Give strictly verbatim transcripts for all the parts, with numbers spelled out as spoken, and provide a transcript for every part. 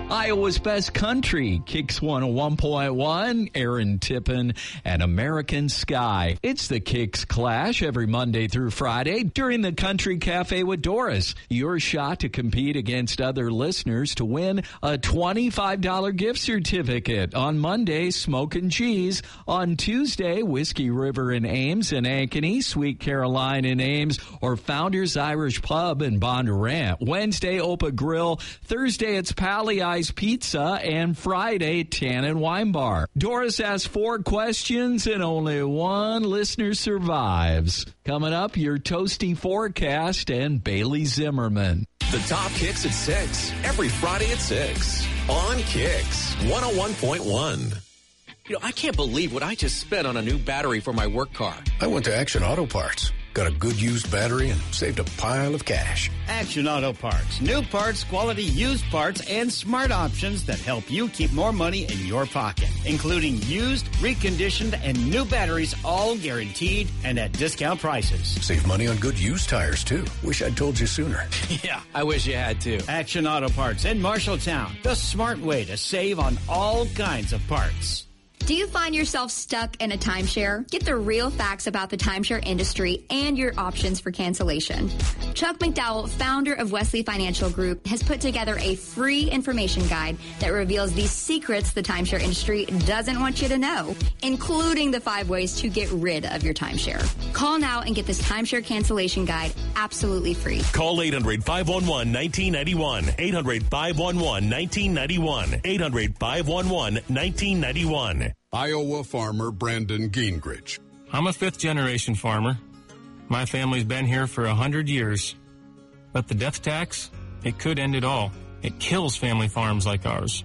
Iowa's Best Country, Kicks one oh one point one, Aaron Tippin, and American Sky. It's the Kicks Clash every Monday through Friday during the Country Cafe with Doris. Your shot to compete against other listeners to win a twenty-five dollars gift certificate. On Monday, Smoke and Cheese. On Tuesday, Whiskey River in Ames and Ankeny, Sweet Caroline in Ames, or Founders Irish Pub in Bondurant. Wednesday, Opa Grill. Thursday, it's Pally Eyes Pizza, and Friday, Tan and Wine Bar. Doris asks four questions, and only one listener survives. Coming up, your toasty forecast and Bailey Zimmerman. The top Kicks at six, every Friday at six, on Kicks one oh one point one. You know, I can't believe what I just spent on a new battery for my work car. I went to Action Auto Parts, got a good used battery, and saved a pile of cash. Action Auto Parts. New parts, quality used parts, and smart options that help you keep more money in your pocket, including used, reconditioned, and new batteries, all guaranteed and at discount prices. Save money on good used tires, too. Wish I'd told you sooner. Yeah, I wish you had too. Action Auto Parts in Marshalltown. The smart way to save on all kinds of parts. Do you find yourself stuck in a timeshare? Get the real facts about the timeshare industry and your options for cancellation. Chuck McDowell, founder of Wesley Financial Group, has put together a free information guide that reveals the secrets the timeshare industry doesn't want you to know, including the five ways to get rid of your timeshare. Call now and get this timeshare cancellation guide absolutely free. Call eight hundred, five one one, one nine nine one. eight hundred, five one one, one nine nine one. eight hundred, five one one, one nine nine one. Iowa farmer Brandon Gingrich. I'm a fifth-generation farmer. My family's been here for a hundred years. But the death tax, it could end it all. It kills family farms like ours.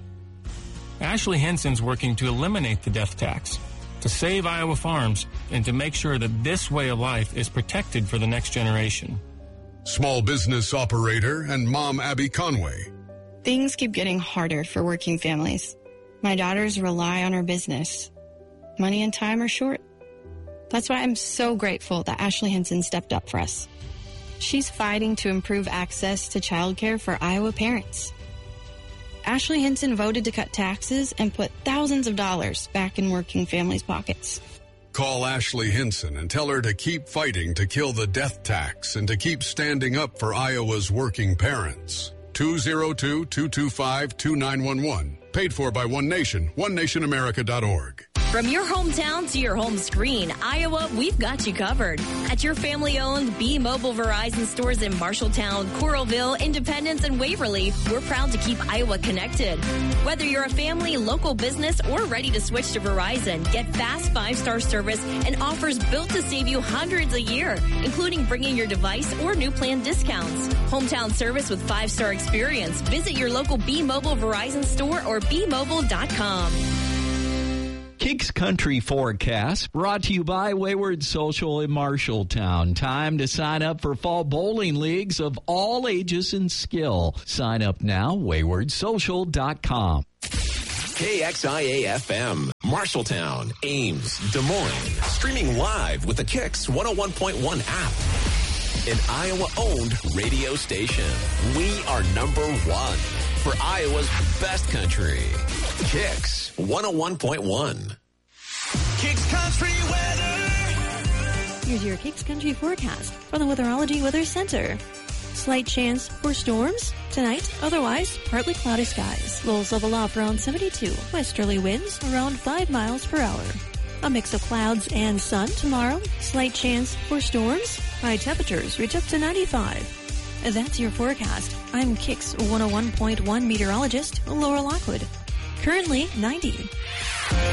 Ashley Henson's working to eliminate the death tax, to save Iowa farms, and to make sure that this way of life is protected for the next generation. Small business operator and mom Abby Conway. Things keep getting harder for working families. My daughters rely on our business. Money and time are short. That's why I'm so grateful that Ashley Henson stepped up for us. She's fighting to improve access to childcare for Iowa parents. Ashley Henson voted to cut taxes and put thousands of dollars back in working families' pockets. Call Ashley Henson and tell her to keep fighting to kill the death tax and to keep standing up for Iowa's working parents. two oh two, two two five, two nine one one. Paid for by One Nation, one nation america dot org. From your hometown to your home screen, Iowa, we've got you covered. At your family-owned B-Mobile Verizon stores in Marshalltown, Coralville, Independence, and Waverly, we're proud to keep Iowa connected. Whether you're a family, local business, or ready to switch to Verizon, get fast five-star service and offers built to save you hundreds a year, including bringing your device or new plan discounts. Hometown service with five-star experience. Visit your local B-Mobile Verizon store or b mobile dot com. Kicks Country Forecast brought to you by Wayward Social in Marshalltown. Time to sign up for fall bowling leagues of all ages and skill. Sign up now, wayward social dot com. K X I A F M, Marshalltown, Ames, Des Moines. Streaming live with the Kicks one oh one point one app. An Iowa-owned radio station. We are number one for Iowa's best country. Kicks one oh one point one. Kicks Country Weather. Here's your Kicks Country forecast from the Weatherology Weather Center. Slight chance for storms tonight, otherwise partly cloudy skies. Lows level off around seventy-two. Westerly winds around five miles per hour. A mix of clouds and sun tomorrow. Slight chance for storms. High temperatures reach up to ninety-five. That's your forecast. I'm Kicks one oh one point one meteorologist Laura Lockwood. Currently ninety.